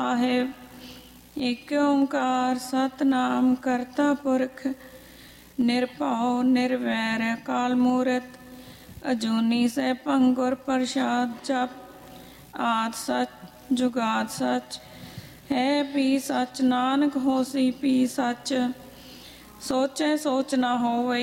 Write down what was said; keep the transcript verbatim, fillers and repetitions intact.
साहिब। एक ओंकार सतनाम करता पुरख निरभउ निर्वैर अकाल मूरत अजूनी सैभं गुर प्रसाद। जप आद सच जुगाद सच है भी सच नानक होसी भी सच। सोचै सोच ना होवई